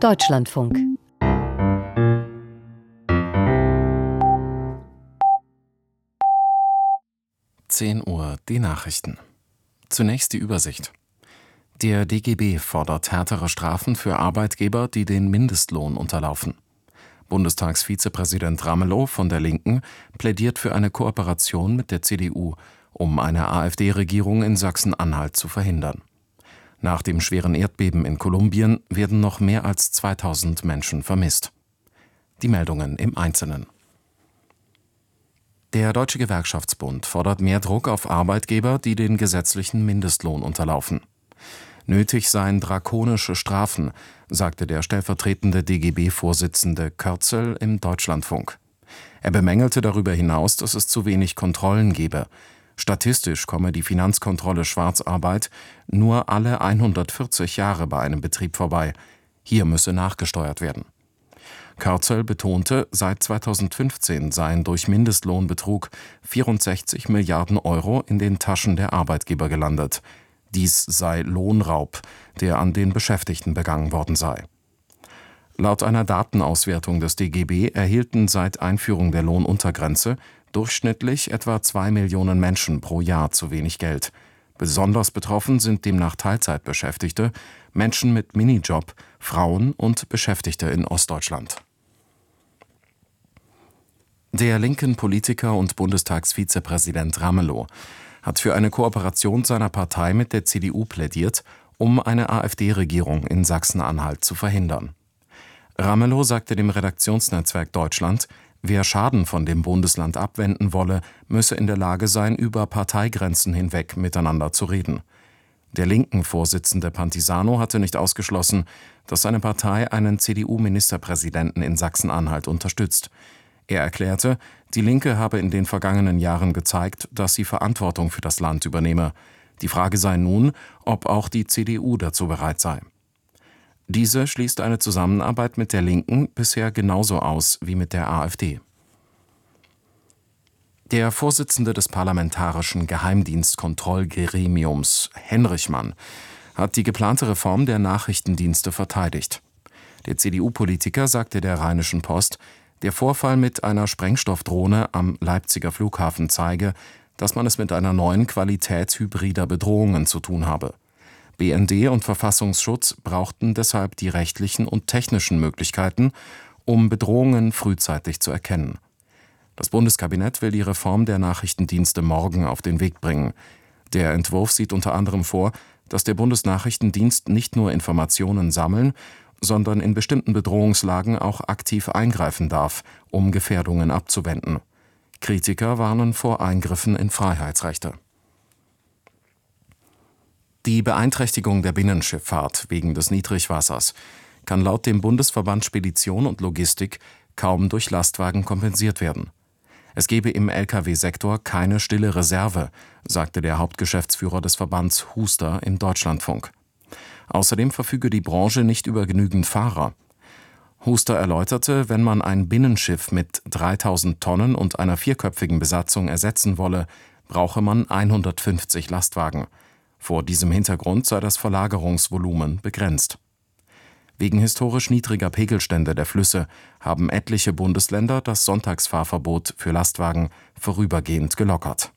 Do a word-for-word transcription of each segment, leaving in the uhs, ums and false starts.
Deutschlandfunk. zehn Uhr, die Nachrichten. Zunächst die Übersicht. Der D G B fordert härtere Strafen für Arbeitgeber, die den Mindestlohn unterlaufen. Bundestagsvizepräsident Ramelow von der Linken plädiert für eine Kooperation mit der C D U, um eine AfD-Regierung in Sachsen-Anhalt zu verhindern. Nach dem schweren Erdbeben in Kolumbien werden noch mehr als zweitausend Menschen vermisst. Die Meldungen im Einzelnen. Der Deutsche Gewerkschaftsbund fordert mehr Druck auf Arbeitgeber, die den gesetzlichen Mindestlohn unterlaufen. Nötig seien drakonische Strafen, sagte der stellvertretende D G B-Vorsitzende Körzel im Deutschlandfunk. Er bemängelte darüber hinaus, dass es zu wenig Kontrollen gebe. Statistisch komme die Finanzkontrolle Schwarzarbeit nur alle hundertvierzig Jahre bei einem Betrieb vorbei. Hier müsse nachgesteuert werden. Körzel betonte, seit zweitausendfünfzehn seien durch Mindestlohnbetrug vierundsechzig Milliarden Euro in den Taschen der Arbeitgeber gelandet. Dies sei Lohnraub, der an den Beschäftigten begangen worden sei. Laut einer Datenauswertung des D G B erhielten seit Einführung der Lohnuntergrenze durchschnittlich etwa zwei Millionen Menschen pro Jahr zu wenig Geld. Besonders betroffen sind demnach Teilzeitbeschäftigte, Menschen mit Minijob, Frauen und Beschäftigte in Ostdeutschland. Der linken Politiker und Bundestagsvizepräsident Ramelow hat für eine Kooperation seiner Partei mit der C D U plädiert, um eine AfD-Regierung in Sachsen-Anhalt zu verhindern. Ramelow sagte dem Redaktionsnetzwerk Deutschland, wer Schaden von dem Bundesland abwenden wolle, müsse in der Lage sein, über Parteigrenzen hinweg miteinander zu reden. Der linken Vorsitzende Pantisano hatte nicht ausgeschlossen, dass seine Partei einen C D U-Ministerpräsidenten in Sachsen-Anhalt unterstützt. Er erklärte, die Linke habe in den vergangenen Jahren gezeigt, dass sie Verantwortung für das Land übernehme. Die Frage sei nun, ob auch die C D U dazu bereit sei. Diese schließt eine Zusammenarbeit mit der Linken bisher genauso aus wie mit der AfD. Der Vorsitzende des Parlamentarischen Geheimdienstkontrollgremiums, Henrichmann, hat die geplante Reform der Nachrichtendienste verteidigt. Der C D U-Politiker sagte der Rheinischen Post, der Vorfall mit einer Sprengstoffdrohne am Leipziger Flughafen zeige, dass man es mit einer neuen Qualität hybrider Bedrohungen zu tun habe. B N D und Verfassungsschutz brauchten deshalb die rechtlichen und technischen Möglichkeiten, um Bedrohungen frühzeitig zu erkennen. Das Bundeskabinett will die Reform der Nachrichtendienste morgen auf den Weg bringen. Der Entwurf sieht unter anderem vor, dass der Bundesnachrichtendienst nicht nur Informationen sammeln, sondern in bestimmten Bedrohungslagen auch aktiv eingreifen darf, um Gefährdungen abzuwenden. Kritiker warnen vor Eingriffen in Freiheitsrechte. Die Beeinträchtigung der Binnenschifffahrt wegen des Niedrigwassers kann laut dem Bundesverband Spedition und Logistik kaum durch Lastwagen kompensiert werden. Es gebe im L K W-Sektor keine stille Reserve, sagte der Hauptgeschäftsführer des Verbands Huster im Deutschlandfunk. Außerdem verfüge die Branche nicht über genügend Fahrer. Huster erläuterte, wenn man ein Binnenschiff mit dreitausend Tonnen und einer vierköpfigen Besatzung ersetzen wolle, brauche man hundertfünfzig Lastwagen. Vor diesem Hintergrund sei das Verlagerungsvolumen begrenzt. Wegen historisch niedriger Pegelstände der Flüsse haben etliche Bundesländer das Sonntagsfahrverbot für Lastwagen vorübergehend gelockert.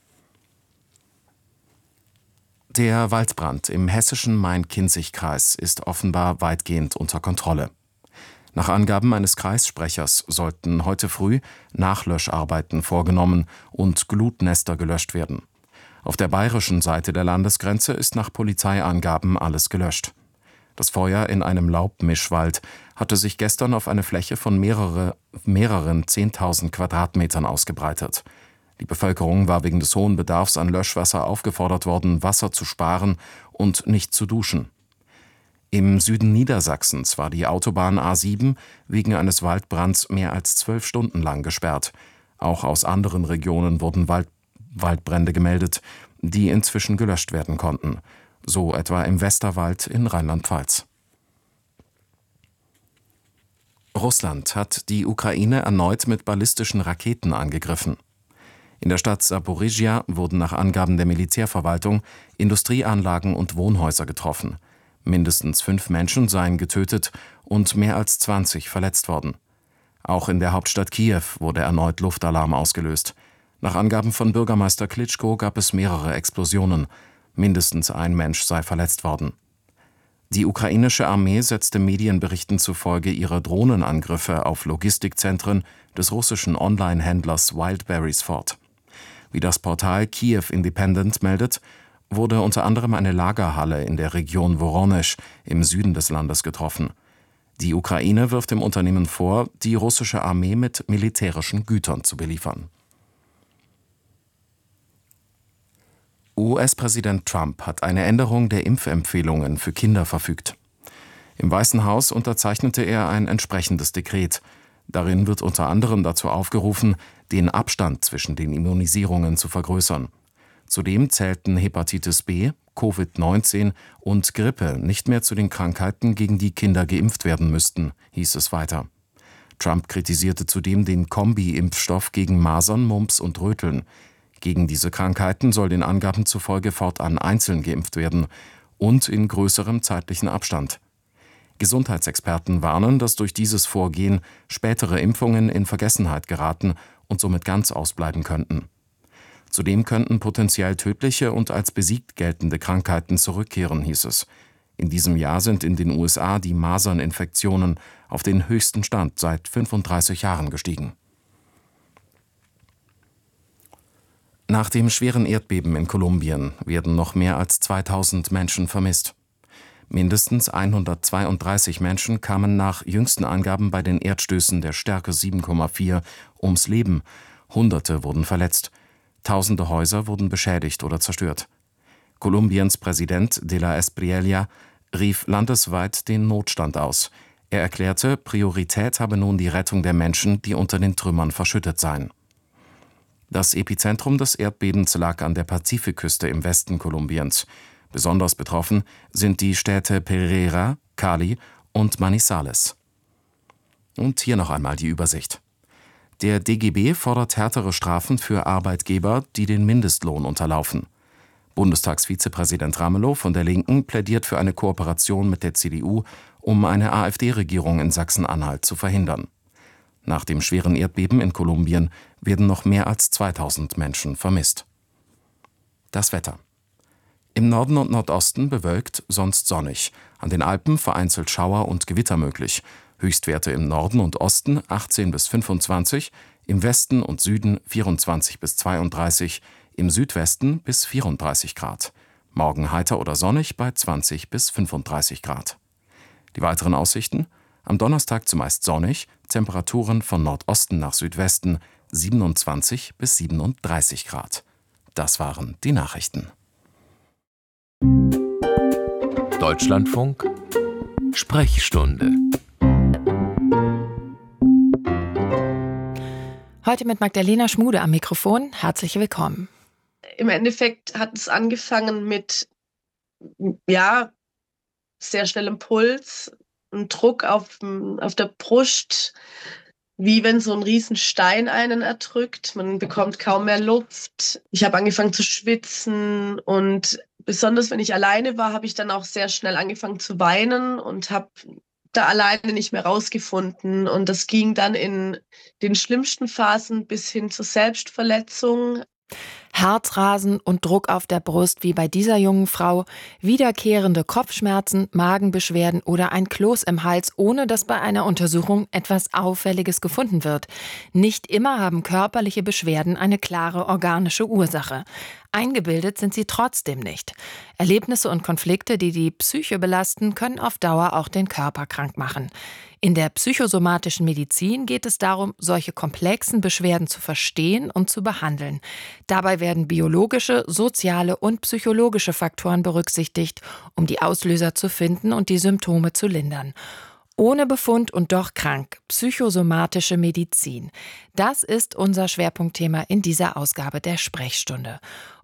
Der Waldbrand im hessischen Main-Kinzig-Kreis ist offenbar weitgehend unter Kontrolle. Nach Angaben eines Kreissprechers sollten heute früh Nachlöscharbeiten vorgenommen und Glutnester gelöscht werden. Auf der bayerischen Seite der Landesgrenze ist nach Polizeiangaben alles gelöscht. Das Feuer in einem Laubmischwald hatte sich gestern auf eine Fläche von mehrere, mehreren zehntausend Quadratmetern ausgebreitet. Die Bevölkerung war wegen des hohen Bedarfs an Löschwasser aufgefordert worden, Wasser zu sparen und nicht zu duschen. Im Süden Niedersachsens war die Autobahn A sieben wegen eines Waldbrands mehr als zwölf Stunden lang gesperrt. Auch aus anderen Regionen wurden Wald, Waldbrände gemeldet, die inzwischen gelöscht werden konnten. So etwa im Westerwald in Rheinland-Pfalz. Russland hat die Ukraine erneut mit ballistischen Raketen angegriffen. In der Stadt Saporischschja wurden nach Angaben der Militärverwaltung Industrieanlagen und Wohnhäuser getroffen. Mindestens fünf Menschen seien getötet und mehr als zwanzig verletzt worden. Auch in der Hauptstadt Kiew wurde erneut Luftalarm ausgelöst. Nach Angaben von Bürgermeister Klitschko gab es mehrere Explosionen. Mindestens ein Mensch sei verletzt worden. Die ukrainische Armee setzte Medienberichten zufolge ihre Drohnenangriffe auf Logistikzentren des russischen Online-Händlers Wildberries fort. Wie das Portal Kiew Independent meldet, wurde unter anderem eine Lagerhalle in der Region Woronesch im Süden des Landes getroffen. Die Ukraine wirft dem Unternehmen vor, die russische Armee mit militärischen Gütern zu beliefern. U S-Präsident Trump hat eine Änderung der Impfempfehlungen für Kinder verfügt. Im Weißen Haus unterzeichnete er ein entsprechendes Dekret. Darin wird unter anderem dazu aufgerufen, den Abstand zwischen den Immunisierungen zu vergrößern. Zudem zählten Hepatitis B, Covid neunzehn und Grippe nicht mehr zu den Krankheiten, gegen die Kinder geimpft werden müssten, hieß es weiter. Trump kritisierte zudem den Kombi-Impfstoff gegen Masern, Mumps und Röteln. Gegen diese Krankheiten soll den Angaben zufolge fortan einzeln geimpft werden und in größerem zeitlichen Abstand. Gesundheitsexperten warnen, dass durch dieses Vorgehen spätere Impfungen in Vergessenheit geraten und somit ganz ausbleiben könnten. Zudem könnten potenziell tödliche und als besiegt geltende Krankheiten zurückkehren, hieß es. In diesem Jahr sind in den U S A die Maserninfektionen auf den höchsten Stand seit fünfunddreißig Jahren gestiegen. Nach dem schweren Erdbeben in Kolumbien werden noch mehr als zweitausend Menschen vermisst. Mindestens hundertzweiunddreißig Menschen kamen nach jüngsten Angaben bei den Erdstößen der Stärke sieben Komma vier ums Leben. Hunderte wurden verletzt. Tausende Häuser wurden beschädigt oder zerstört. Kolumbiens Präsident de la Espriella rief landesweit den Notstand aus. Er erklärte, Priorität habe nun die Rettung der Menschen, die unter den Trümmern verschüttet seien. Das Epizentrum des Erdbebens lag an der Pazifikküste im Westen Kolumbiens. Besonders betroffen sind die Städte Pereira, Cali und Manizales. Und hier noch einmal die Übersicht. Der D G B fordert härtere Strafen für Arbeitgeber, die den Mindestlohn unterlaufen. Bundestagsvizepräsident Ramelow von der Linken plädiert für eine Kooperation mit der C D U, um eine AfD-Regierung in Sachsen-Anhalt zu verhindern. Nach dem schweren Erdbeben in Kolumbien werden noch mehr als zweitausend Menschen vermisst. Das Wetter. Im Norden und Nordosten bewölkt, sonst sonnig. An den Alpen vereinzelt Schauer und Gewitter möglich. Höchstwerte im Norden und Osten achtzehn bis fünfundzwanzig, im Westen und Süden vierundzwanzig bis zweiunddreißig, im Südwesten bis vierunddreißig Grad. Morgen heiter oder sonnig bei zwanzig bis fünfunddreißig Grad. Die weiteren Aussichten: Am Donnerstag zumeist sonnig, Temperaturen von Nordosten nach Südwesten siebenundzwanzig bis siebenunddreißig Grad. Das waren die Nachrichten. Deutschlandfunk Sprechstunde. Heute mit Magdalena Schmude am Mikrofon. Herzlich willkommen. Im Endeffekt hat es angefangen mit, ja, sehr schnellem Puls, ein Druck auf, auf der Brust, wie wenn so ein Riesenstein einen erdrückt. Man bekommt kaum mehr Luft. Ich habe angefangen zu schwitzen und besonders wenn ich alleine war, habe ich dann auch sehr schnell angefangen zu weinen und habe da alleine nicht mehr rausgefunden. Und das ging dann in den schlimmsten Phasen bis hin zur Selbstverletzung. Herzrasen und Druck auf der Brust wie bei dieser jungen Frau, wiederkehrende Kopfschmerzen, Magenbeschwerden oder ein Kloß im Hals, ohne dass bei einer Untersuchung etwas Auffälliges gefunden wird. Nicht immer haben körperliche Beschwerden eine klare organische Ursache. Eingebildet sind sie trotzdem nicht. Erlebnisse und Konflikte, die die Psyche belasten, können auf Dauer auch den Körper krank machen. In der psychosomatischen Medizin geht es darum, solche komplexen Beschwerden zu verstehen und zu behandeln. Dabei werden biologische, soziale und psychologische Faktoren berücksichtigt, um die Auslöser zu finden und die Symptome zu lindern. Ohne Befund und doch krank. Psychosomatische Medizin. Das ist unser Schwerpunktthema in dieser Ausgabe der Sprechstunde.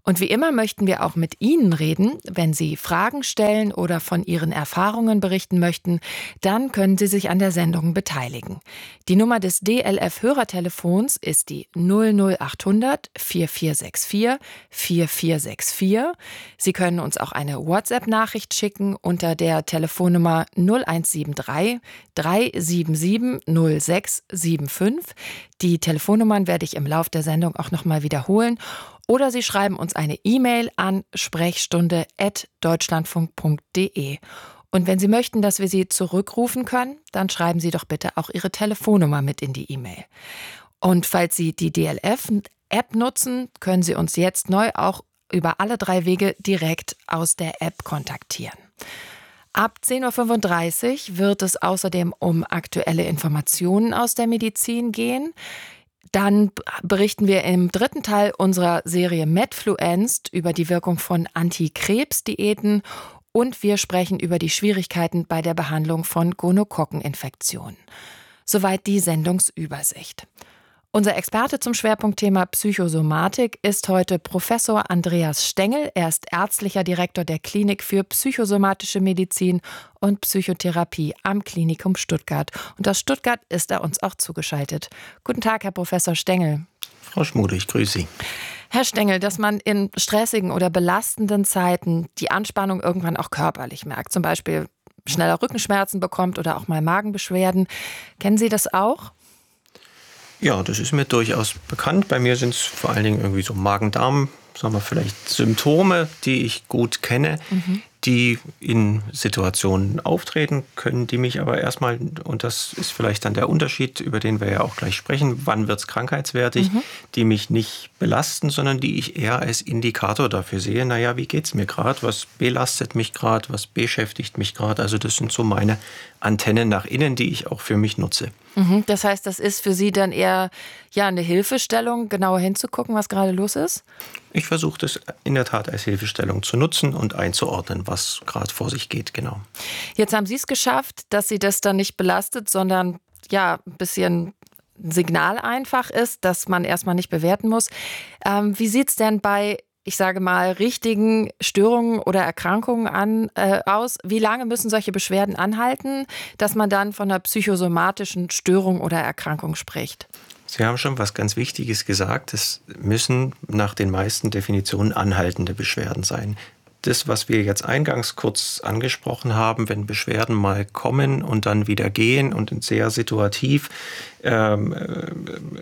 Und wie immer möchten wir auch mit Ihnen reden. Wenn Sie Fragen stellen oder von Ihren Erfahrungen berichten möchten, dann können Sie sich an der Sendung beteiligen. Die Nummer des D L F-Hörertelefons ist die null null acht hundert vier vier sechs vier vier vier sechs vier. Sie können uns auch eine WhatsApp-Nachricht schicken unter der Telefonnummer null eins sieben drei drei sieben sieben null sechs sieben fünf. Die Telefonnummern werde ich im Laufe der Sendung auch nochmal wiederholen. Oder Sie schreiben uns eine E-Mail an sprechstunde at deutschlandfunk punkt de. Und wenn Sie möchten, dass wir Sie zurückrufen können, dann schreiben Sie doch bitte auch Ihre Telefonnummer mit in die E-Mail. Und falls Sie die D L F-App nutzen, können Sie uns jetzt neu auch über alle drei Wege direkt aus der App kontaktieren. Ab zehn Uhr fünfunddreißig wird es außerdem um aktuelle Informationen aus der Medizin gehen. Dann berichten wir im dritten Teil unserer Serie Medfluenced über die Wirkung von Antikrebsdiäten und wir sprechen über die Schwierigkeiten bei der Behandlung von Gonokokkeninfektionen. Soweit die Sendungsübersicht. Unser Experte zum Schwerpunktthema Psychosomatik ist heute Professor Andreas Stengel. Er ist ärztlicher Direktor der Klinik für psychosomatische Medizin und Psychotherapie am Klinikum Stuttgart. Und aus Stuttgart ist er uns auch zugeschaltet. Guten Tag, Herr Professor Stengel. Frau Schmude, ich grüße Sie. Herr Stengel, dass man in stressigen oder belastenden Zeiten die Anspannung irgendwann auch körperlich merkt, zum Beispiel schneller Rückenschmerzen bekommt oder auch mal Magenbeschwerden. Kennen Sie das auch? Ja, das ist mir durchaus bekannt. Bei mir sind es vor allen Dingen irgendwie so Magen-Darm, sagen wir vielleicht Symptome, die ich gut kenne, mhm. die in Situationen auftreten können, die mich aber erstmal, und das ist vielleicht dann der Unterschied, über den wir ja auch gleich sprechen, wann wird es krankheitswertig, mhm. die mich nicht belasten, sondern die ich eher als Indikator dafür sehe, naja, wie geht es mir gerade, was belastet mich gerade, was beschäftigt mich gerade. Also das sind so meine Antennen nach innen, die ich auch für mich nutze. Mhm. Das heißt, das ist für Sie dann eher ja, eine Hilfestellung, genauer hinzugucken, was gerade los ist? Ich versuche das in der Tat als Hilfestellung zu nutzen und einzuordnen, was gerade vor sich geht, genau. Jetzt haben Sie es geschafft, dass Sie das dann nicht belastet, sondern ja, ein bisschen Signal einfach ist, dass man erstmal nicht bewerten muss. Ähm, wie sieht es denn bei, ich sage mal, richtigen Störungen oder Erkrankungen an, äh, aus? Wie lange müssen solche Beschwerden anhalten, dass man dann von einer psychosomatischen Störung oder Erkrankung spricht? Sie haben schon was ganz Wichtiges gesagt. Es müssen nach den meisten Definitionen anhaltende Beschwerden sein. Das, was wir jetzt eingangs kurz angesprochen haben, wenn Beschwerden mal kommen und dann wieder gehen und sehr situativ ähm, äh,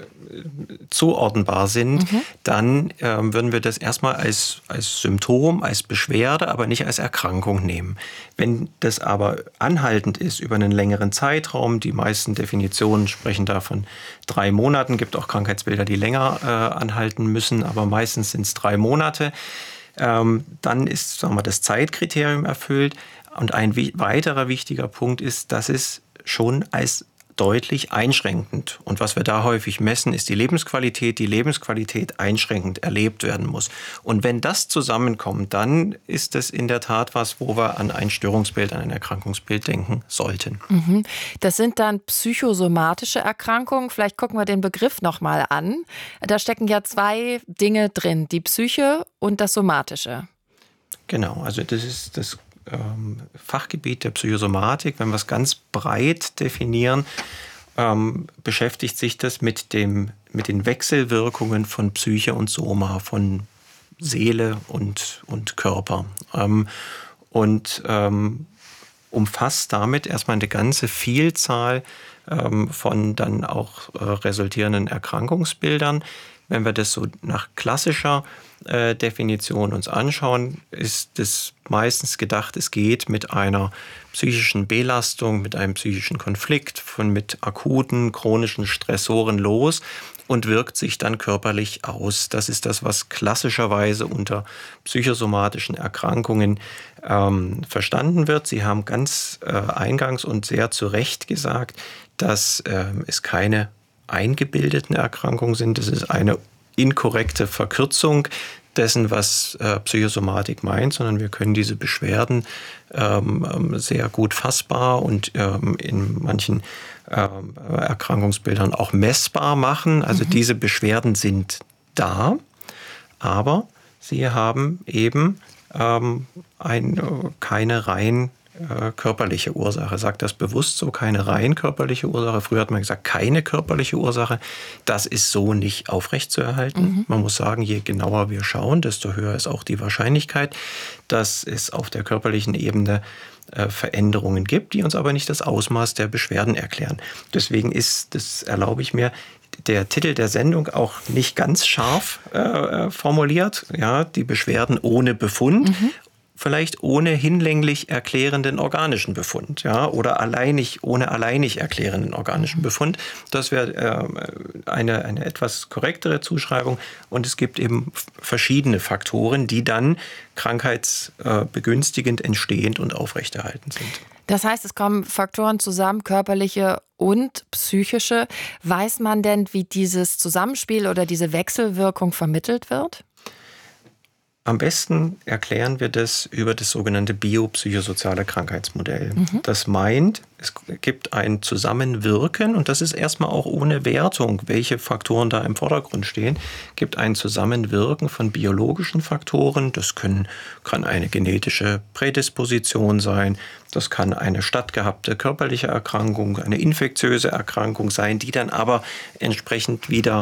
zuordnenbar sind, mhm. dann ähm, würden wir das erstmal als, als Symptom, als Beschwerde, aber nicht als Erkrankung nehmen. Wenn das aber anhaltend ist über einen längeren Zeitraum, die meisten Definitionen sprechen da von drei Monaten, gibt auch Krankheitsbilder, die länger äh, anhalten müssen, aber meistens sind es drei Monate, Ähm, dann ist, sagen wir, das Zeitkriterium erfüllt. Und ein wi- weiterer wichtiger Punkt ist, dass es schon als deutlich einschränkend. Und was wir da häufig messen, ist die Lebensqualität. Die Lebensqualität einschränkend erlebt werden muss. Und wenn das zusammenkommt, dann ist es in der Tat was, wo wir an ein Störungsbild, an ein Erkrankungsbild denken sollten. Mhm. Das sind dann psychosomatische Erkrankungen. Vielleicht gucken wir den Begriff nochmal an. Da stecken ja zwei Dinge drin, die Psyche und das Somatische. Genau, also das ist das ähm, Fachgebiet der Psychosomatik. Wenn wir es ganz breit definieren, ähm, beschäftigt sich das mit, dem, mit den Wechselwirkungen von Psyche und Soma, von Seele und, und Körper. Ähm, und ähm, umfasst damit erstmal eine ganze Vielzahl ähm, von dann auch äh, resultierenden Erkrankungsbildern. Wenn wir das so nach klassischer äh, Definition uns anschauen, ist es meistens gedacht, es geht mit einer psychischen Belastung, mit einem psychischen Konflikt, von mit akuten, chronischen Stressoren los und wirkt sich dann körperlich aus. Das ist das, was klassischerweise unter psychosomatischen Erkrankungen ähm, verstanden wird. Sie haben ganz äh, eingangs und sehr zu Recht gesagt, dass äh, es keine eingebildeten Erkrankungen sind. Das ist eine inkorrekte Verkürzung dessen, was äh, Psychosomatik meint, sondern wir können diese Beschwerden ähm, sehr gut fassbar und ähm, in manchen ähm, Erkrankungsbildern auch messbar machen. Also mhm. diese Beschwerden sind da, aber Sie haben eben ähm, ein, keine rein äh, körperliche Ursache. Sagt das bewusst so, keine rein körperliche Ursache. Früher hat man gesagt, keine körperliche Ursache. Das ist so nicht aufrechtzuerhalten. Mhm. Man muss sagen, je genauer wir schauen, desto höher ist auch die Wahrscheinlichkeit, dass es auf der körperlichen Ebene äh, Veränderungen gibt, die uns aber nicht das Ausmaß der Beschwerden erklären. Deswegen ist, das erlaube ich mir, der Titel der Sendung auch nicht ganz scharf äh, formuliert. Ja, die Beschwerden ohne Befund. Mhm. Vielleicht ohne hinlänglich erklärenden organischen Befund, ja, oder alleinig, ohne alleinig erklärenden organischen Befund. Das wäre äh, eine, eine etwas korrektere Zuschreibung. Und es gibt eben verschiedene Faktoren, die dann krankheitsbegünstigend, entstehend und aufrechterhaltend sind. Das heißt, es kommen Faktoren zusammen, körperliche und psychische. Weiß man denn, wie dieses Zusammenspiel oder diese Wechselwirkung vermittelt wird? Am besten erklären wir das über das sogenannte biopsychosoziale Krankheitsmodell. Mhm. Das meint, es gibt ein Zusammenwirken, und das ist erstmal auch ohne Wertung, welche Faktoren da im Vordergrund stehen, gibt ein Zusammenwirken von biologischen Faktoren. Das können, kann eine genetische Prädisposition sein, das kann eine stattgehabte körperliche Erkrankung, eine infektiöse Erkrankung sein, die dann aber entsprechend wieder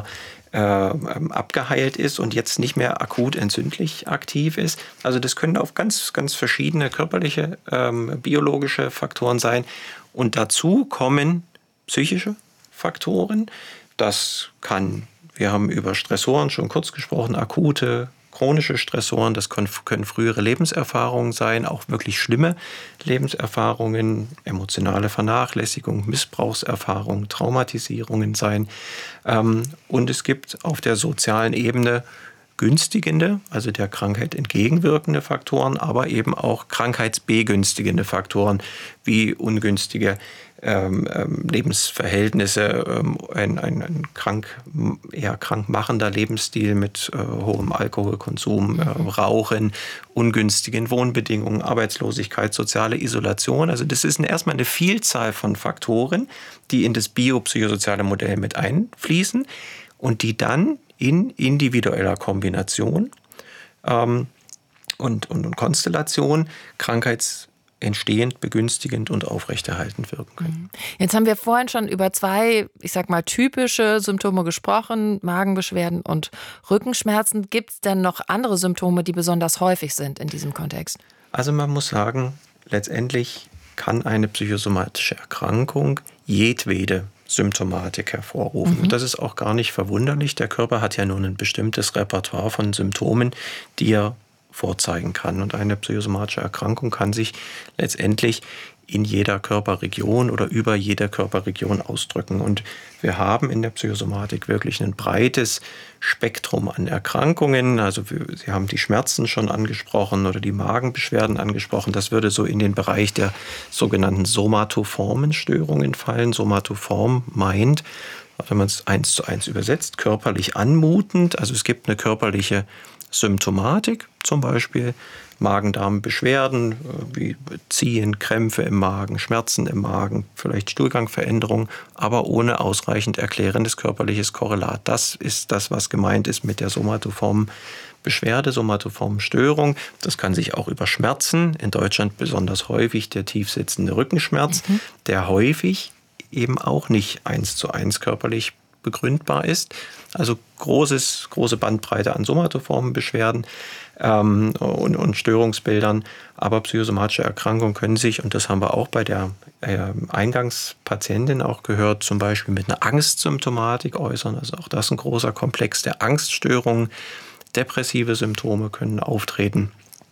abgeheilt ist und jetzt nicht mehr akut entzündlich aktiv ist. Also das können auf ganz, ganz verschiedene körperliche, ähm, biologische Faktoren sein. Und dazu kommen psychische Faktoren. Das kann, wir haben über Stressoren schon kurz gesprochen, akute, chronische Stressoren, das können, können frühere Lebenserfahrungen sein, auch wirklich schlimme Lebenserfahrungen, emotionale Vernachlässigung, Missbrauchserfahrungen, Traumatisierungen sein. Und es gibt auf der sozialen Ebene günstigende, also der Krankheit entgegenwirkende Faktoren, aber eben auch krankheitsbegünstigende Faktoren wie ungünstige ähm, Lebensverhältnisse, ähm, ein, ein, ein krank, eher krank machender Lebensstil mit äh, hohem Alkoholkonsum, äh, Rauchen, ungünstigen Wohnbedingungen, Arbeitslosigkeit, soziale Isolation. Also das ist erstmal eine Vielzahl von Faktoren, die in das biopsychosoziale Modell mit einfließen und die dann in individueller Kombination ähm, und, und, und Konstellation krankheitsentstehend, begünstigend und aufrechterhaltend wirken können. Jetzt haben wir vorhin schon über zwei, ich sag mal, typische Symptome gesprochen, Magenbeschwerden und Rückenschmerzen. Gibt es denn noch andere Symptome, die besonders häufig sind in diesem Kontext? Also man muss sagen, letztendlich kann eine psychosomatische Erkrankung jedwede Symptomatik hervorrufen. Mhm. Und das ist auch gar nicht verwunderlich. Der Körper hat ja nun ein bestimmtes Repertoire von Symptomen, die er vorzeigen kann. Und eine psychosomatische Erkrankung kann sich letztendlich in jeder Körperregion oder über jede Körperregion ausdrücken. Und wir haben in der Psychosomatik wirklich ein breites Spektrum an Erkrankungen. Also Sie haben die Schmerzen schon angesprochen oder die Magenbeschwerden angesprochen. Das würde so in den Bereich der sogenannten somatoformen Störungen fallen. Somatoform meint, wenn man es eins zu eins übersetzt, körperlich anmutend. Also es gibt eine körperliche Symptomatik, zum Beispiel Magen-Darm-Beschwerden wie Ziehen, Krämpfe im Magen, Schmerzen im Magen, vielleicht Stuhlgangveränderungen, aber ohne ausreichend erklärendes körperliches Korrelat. Das ist das, was gemeint ist mit der somatoformen Beschwerde, somatoformen Störung. Das kann sich auch über Schmerzen, in Deutschland besonders häufig der tiefsitzende Rückenschmerz, mhm. der häufig eben auch nicht eins zu eins körperlich begründbar ist. Also großes, große Bandbreite an somatoformen Beschwerden ähm, und, und Störungsbildern. Aber psychosomatische Erkrankungen können sich, und das haben wir auch bei der äh, Eingangspatientin auch gehört, zum Beispiel mit einer Angstsymptomatik äußern. Also auch das ein großer Komplex der Angststörungen. Depressive Symptome können auftreten.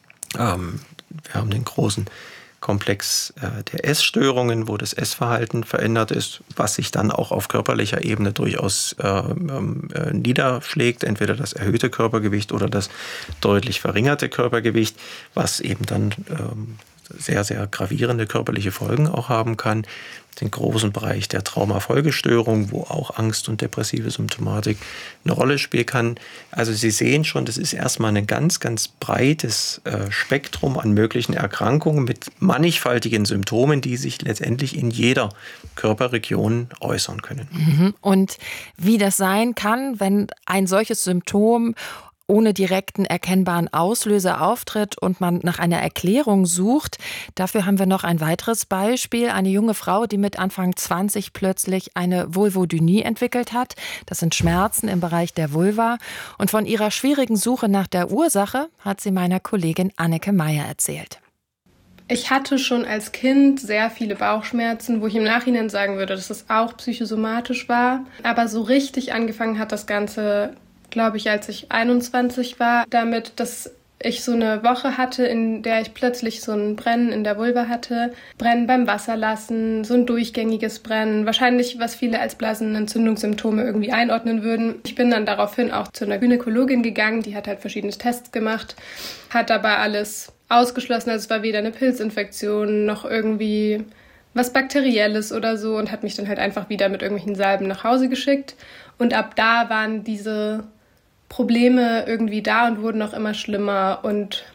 Ähm, wir haben den großen Komplex äh, der Essstörungen, wo das Essverhalten verändert ist, was sich dann auch auf körperlicher Ebene durchaus äh, äh, niederschlägt, entweder das erhöhte Körpergewicht oder das deutlich verringerte Körpergewicht, was eben dann ähm, sehr, sehr gravierende körperliche Folgen auch haben kann. Den großen Bereich der Traumafolgestörung, wo auch Angst und depressive Symptomatik eine Rolle spielen kann. Also Sie sehen schon, das ist erstmal ein ganz, ganz breites äh, Spektrum an möglichen Erkrankungen mit mannigfaltigen Symptomen, die sich letztendlich in jeder Körperregion äußern können. Mhm. Und wie das sein kann, wenn ein solches Symptom ohne direkten erkennbaren Auslöser auftritt und man nach einer Erklärung sucht. Dafür haben wir noch ein weiteres Beispiel. Eine junge Frau, die mit Anfang zwanzig plötzlich eine Vulvodynie entwickelt hat. Das sind Schmerzen im Bereich der Vulva. Und von ihrer schwierigen Suche nach der Ursache hat sie meiner Kollegin Anneke Meyer erzählt. Ich hatte schon als Kind sehr viele Bauchschmerzen, wo ich im Nachhinein sagen würde, dass es auch psychosomatisch war. Aber so richtig angefangen hat das Ganze, glaube ich, als ich einundzwanzig war, damit, dass ich so eine Woche hatte, in der ich plötzlich so ein Brennen in der Vulva hatte. Brennen beim Wasserlassen, so ein durchgängiges Brennen. Wahrscheinlich, was viele als Blasenentzündungssymptome irgendwie einordnen würden. Ich bin dann daraufhin auch zu einer Gynäkologin gegangen, die hat halt verschiedene Tests gemacht, hat aber alles ausgeschlossen. Also es war weder eine Pilzinfektion noch irgendwie was Bakterielles oder so und hat mich dann halt einfach wieder mit irgendwelchen Salben nach Hause geschickt. Und ab da waren diese Probleme irgendwie da und wurden auch immer schlimmer. Und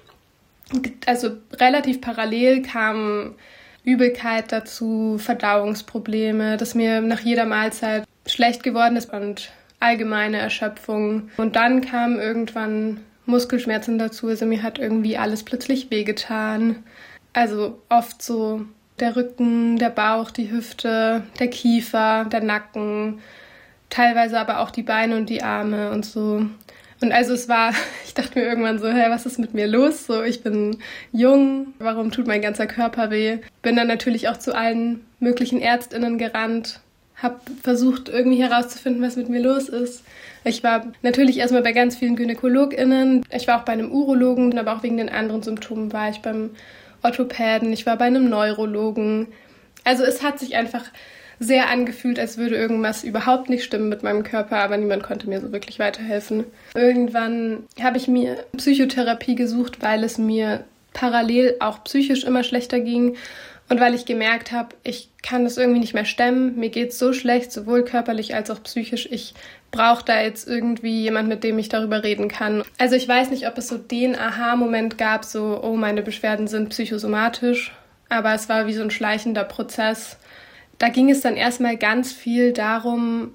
also relativ parallel kamen Übelkeit dazu, Verdauungsprobleme, dass mir nach jeder Mahlzeit schlecht geworden ist und allgemeine Erschöpfung. Und dann kamen irgendwann Muskelschmerzen dazu, also mir hat irgendwie alles plötzlich wehgetan. Also oft so der Rücken, der Bauch, die Hüfte, der Kiefer, der Nacken, teilweise aber auch die Beine und die Arme und so. Und also es war, ich dachte mir irgendwann so, hey, was ist mit mir los? So, ich bin jung, warum tut mein ganzer Körper weh? Bin dann natürlich auch zu allen möglichen ÄrztInnen gerannt, habe versucht, irgendwie herauszufinden, was mit mir los ist. Ich war natürlich erstmal bei ganz vielen GynäkologInnen. Ich war auch bei einem Urologen, aber auch wegen den anderen Symptomen war ich beim Orthopäden. Ich war bei einem Neurologen. Also es hat sich einfach sehr angefühlt, als würde irgendwas überhaupt nicht stimmen mit meinem Körper, aber niemand konnte mir so wirklich weiterhelfen. Irgendwann habe ich mir Psychotherapie gesucht, weil es mir parallel auch psychisch immer schlechter ging. Und weil ich gemerkt habe, ich kann das irgendwie nicht mehr stemmen, mir geht's so schlecht, sowohl körperlich als auch psychisch. Ich brauche da jetzt irgendwie jemand, mit dem ich darüber reden kann. Also ich weiß nicht, ob es so den Aha-Moment gab, so, oh, meine Beschwerden sind psychosomatisch. Aber es war wie so ein schleichender Prozess. Da ging es dann erstmal ganz viel darum,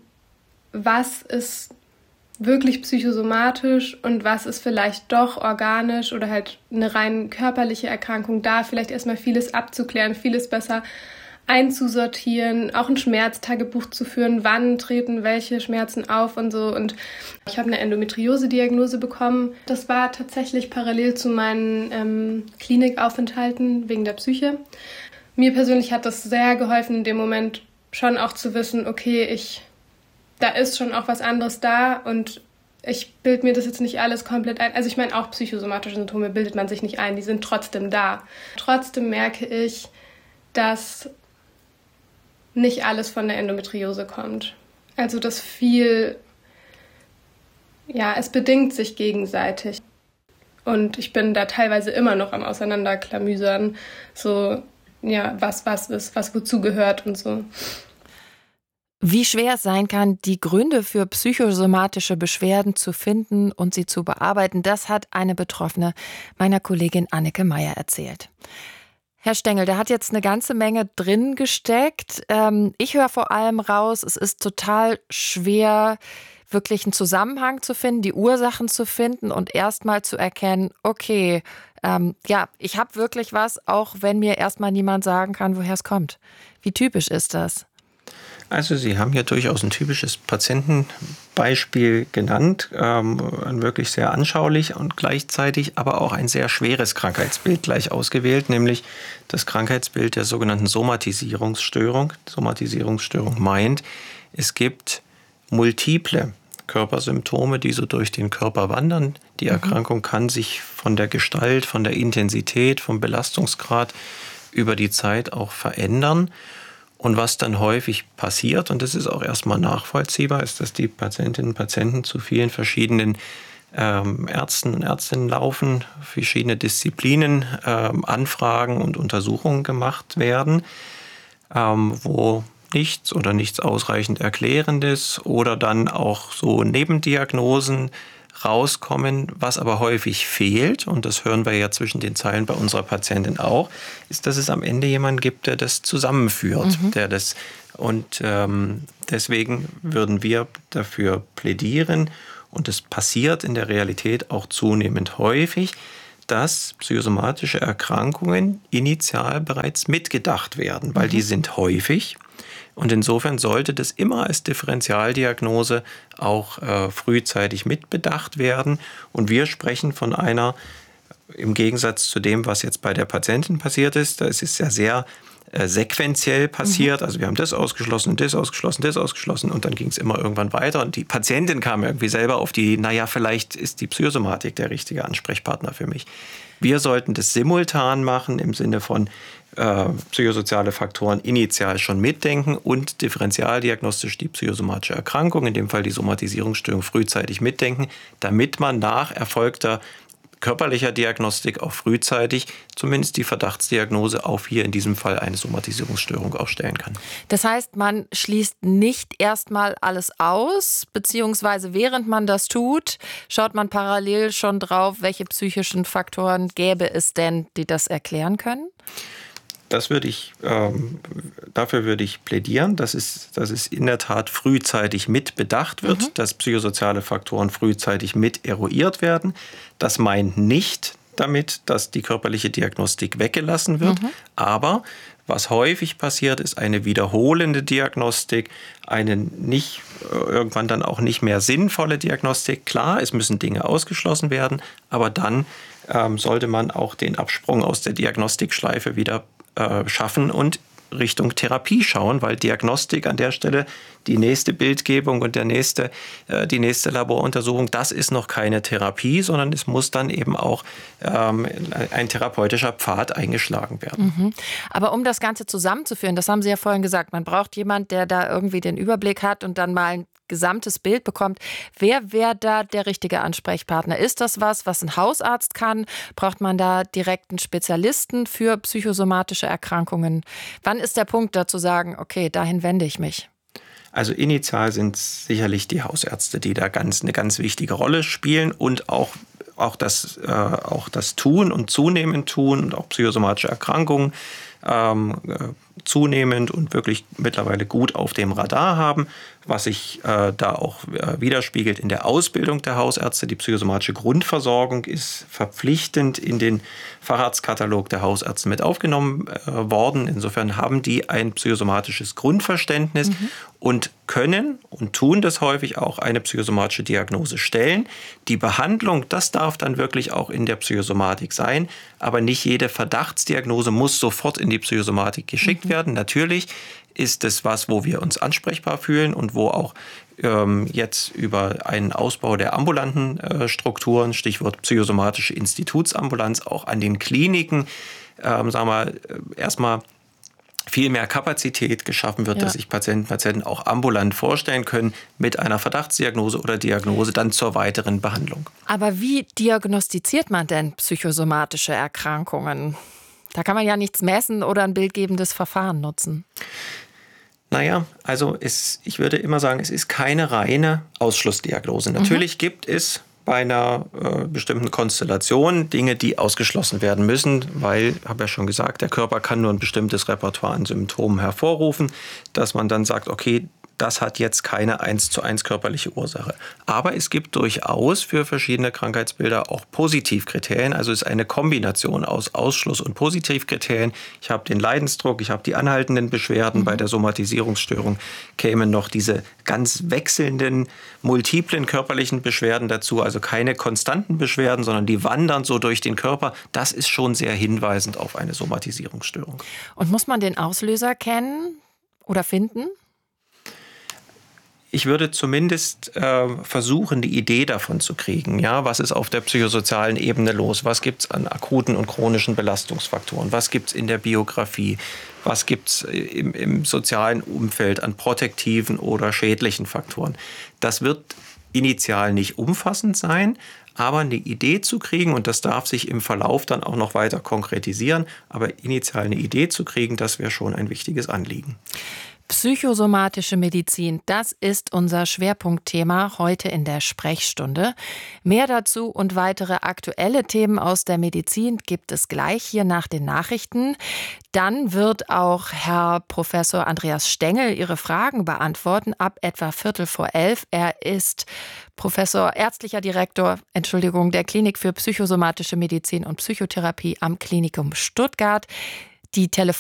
was ist wirklich psychosomatisch und was ist vielleicht doch organisch oder halt eine rein körperliche Erkrankung, da vielleicht erstmal vieles abzuklären, vieles besser einzusortieren, auch ein Schmerztagebuch zu führen, wann treten welche Schmerzen auf und so. Und ich habe eine Endometriose-Diagnose bekommen. Das war tatsächlich parallel zu meinen ähm, Klinikaufenthalten wegen der Psyche. Mir persönlich hat das sehr geholfen, in dem Moment schon auch zu wissen, okay, ich da ist schon auch was anderes da und ich bilde mir das jetzt nicht alles komplett ein. Also ich meine, auch psychosomatische Symptome bildet man sich nicht ein, die sind trotzdem da. Trotzdem merke ich, dass nicht alles von der Endometriose kommt. Also dass viel, ja, es bedingt sich gegenseitig. Und ich bin da teilweise immer noch am Auseinanderklamüsern, so, ja, was was ist, was wozu gehört und so. Wie schwer es sein kann, die Gründe für psychosomatische Beschwerden zu finden und sie zu bearbeiten, das hat eine Betroffene meiner Kollegin Anneke Meyer erzählt. Herr Stengel, da hat jetzt eine ganze Menge drin gesteckt. Ähm, ich höre vor allem raus, es ist total schwer, wirklich einen Zusammenhang zu finden, die Ursachen zu finden und erstmal zu erkennen, okay, ähm, ja, ich habe wirklich was, auch wenn mir erstmal niemand sagen kann, woher es kommt. Wie typisch ist das? Also Sie haben hier durchaus ein typisches Patientenbeispiel genannt, ähm, wirklich sehr anschaulich und gleichzeitig aber auch ein sehr schweres Krankheitsbild gleich ausgewählt, nämlich das Krankheitsbild der sogenannten Somatisierungsstörung. Somatisierungsstörung meint, es gibt multiple Körpersymptome, die so durch den Körper wandern. Die Erkrankung kann sich von der Gestalt, von der Intensität, vom Belastungsgrad über die Zeit auch verändern. Und was dann häufig passiert, und das ist auch erstmal nachvollziehbar, ist, dass die Patientinnen und Patienten zu vielen verschiedenen ähm, Ärzten und Ärztinnen laufen, verschiedene Disziplinen, ähm, Anfragen und Untersuchungen gemacht werden, ähm, wo nichts oder nichts ausreichend Erklärendes oder dann auch so Nebendiagnosen rauskommen. Was aber häufig fehlt, und das hören wir ja zwischen den Zeilen bei unserer Patientin auch, ist, dass es am Ende jemanden gibt, der das zusammenführt, mhm. der das und ähm, deswegen würden wir dafür plädieren und es passiert in der Realität auch zunehmend häufig, dass psychosomatische Erkrankungen initial bereits mitgedacht werden, weil mhm. die sind häufig. Und insofern sollte das immer als Differentialdiagnose auch äh, frühzeitig mitbedacht werden. Und wir sprechen von einer, im Gegensatz zu dem, was jetzt bei der Patientin passiert ist, da ist es ja sehr äh, sequenziell passiert. Mhm. Also wir haben das ausgeschlossen und das ausgeschlossen, das ausgeschlossen und dann ging es immer irgendwann weiter. Und die Patientin kam irgendwie selber auf die, naja, vielleicht ist die Psychosomatik der richtige Ansprechpartner für mich. Wir sollten das simultan machen im Sinne von äh, psychosoziale Faktoren initial schon mitdenken und differentialdiagnostisch die psychosomatische Erkrankung, in dem Fall die Somatisierungsstörung, frühzeitig mitdenken, damit man nach erfolgter körperlicher Diagnostik auch frühzeitig zumindest die Verdachtsdiagnose auf hier in diesem Fall eine Somatisierungsstörung auch stellen kann. Das heißt, man schließt nicht erstmal alles aus, beziehungsweise während man das tut, schaut man parallel schon drauf, welche psychischen Faktoren gäbe es denn, die das erklären können? Das würde ich, ähm, dafür würde ich plädieren, dass es, dass es in der Tat frühzeitig mit bedacht wird, mhm. dass psychosoziale Faktoren frühzeitig mit eruiert werden. Das meint nicht damit, dass die körperliche Diagnostik weggelassen wird, mhm. aber was häufig passiert, ist eine wiederholende Diagnostik, eine nicht, irgendwann dann auch nicht mehr sinnvolle Diagnostik. Klar, es müssen Dinge ausgeschlossen werden, aber dann ähm, sollte man auch den Absprung aus der Diagnostikschleife wieder äh, schaffen und Richtung Therapie schauen, weil Diagnostik an der Stelle, die nächste Bildgebung und der nächste, äh, die nächste Laboruntersuchung, das ist noch keine Therapie, sondern es muss dann eben auch ähm, ein therapeutischer Pfad eingeschlagen werden. Mhm. Aber um das Ganze zusammenzuführen, das haben Sie ja vorhin gesagt, man braucht jemanden, der da irgendwie den Überblick hat und dann mal ein gesamtes Bild bekommt. Wer wäre da der richtige Ansprechpartner? Ist das was, was ein Hausarzt kann? Braucht man da direkt einen Spezialisten für psychosomatische Erkrankungen? Wann ist der Punkt, da zu sagen, okay, dahin wende ich mich? Also initial sind es sicherlich die Hausärzte, die da ganz, eine ganz wichtige Rolle spielen und auch, auch, das, äh, auch das Tun und zunehmend tun und auch psychosomatische Erkrankungen ähm, äh, zunehmend und wirklich mittlerweile gut auf dem Radar haben, was sich äh, da auch äh, widerspiegelt in der Ausbildung der Hausärzte. Die psychosomatische Grundversorgung ist verpflichtend in den Facharztkatalog der Hausärzte mit aufgenommen äh, worden. Insofern haben die ein psychosomatisches Grundverständnis mhm. und können und tun das häufig auch eine psychosomatische Diagnose stellen. Die Behandlung, das darf dann wirklich auch in der Psychosomatik sein, aber nicht jede Verdachtsdiagnose muss sofort in die Psychosomatik geschickt mhm. werden. Natürlich ist es was, wo wir uns ansprechbar fühlen und wo auch ähm, jetzt über einen Ausbau der ambulanten äh, Strukturen, Stichwort psychosomatische Institutsambulanz, auch an den Kliniken, ähm, sagen wir, erstmal viel mehr Kapazität geschaffen wird, ja. dass sich Patienten, Patienten auch ambulant vorstellen können mit einer Verdachtsdiagnose oder Diagnose dann zur weiteren Behandlung. Aber wie diagnostiziert man denn psychosomatische Erkrankungen? Da kann man ja nichts messen oder ein bildgebendes Verfahren nutzen. Naja, also es, ich würde immer sagen, es ist keine reine Ausschlussdiagnose. Natürlich mhm. gibt es bei einer äh, bestimmten Konstellation Dinge, die ausgeschlossen werden müssen, weil, habe ja schon gesagt, der Körper kann nur ein bestimmtes Repertoire an Symptomen hervorrufen, dass man dann sagt, okay, das hat jetzt keine eins zu eins körperliche Ursache. Aber es gibt durchaus für verschiedene Krankheitsbilder auch Positivkriterien. Also es ist eine Kombination aus Ausschluss- und Positivkriterien. Ich habe den Leidensdruck, ich habe die anhaltenden Beschwerden. Mhm. Bei der Somatisierungsstörung kämen noch diese ganz wechselnden, multiplen körperlichen Beschwerden dazu. Also keine konstanten Beschwerden, sondern die wandern so durch den Körper. Das ist schon sehr hinweisend auf eine Somatisierungsstörung. Und muss man den Auslöser kennen oder finden? Ich würde zumindest äh, versuchen, die Idee davon zu kriegen. Ja, was ist auf der psychosozialen Ebene los? Was gibt es an akuten und chronischen Belastungsfaktoren? Was gibt es in der Biografie? Was gibt es im, im sozialen Umfeld an protektiven oder schädlichen Faktoren? Das wird initial nicht umfassend sein, aber eine Idee zu kriegen, und das darf sich im Verlauf dann auch noch weiter konkretisieren, aber initial eine Idee zu kriegen, das wäre schon ein wichtiges Anliegen. Psychosomatische Medizin, das ist unser Schwerpunktthema heute in der Sprechstunde. Mehr dazu und weitere aktuelle Themen aus der Medizin gibt es gleich hier nach den Nachrichten. Dann wird auch Herr Professor Andreas Stengel Ihre Fragen beantworten, ab etwa Viertel vor elf. Er ist Professor, ärztlicher Direktor, Entschuldigung, der Klinik für psychosomatische Medizin und Psychotherapie am Klinikum Stuttgart. Die Telefon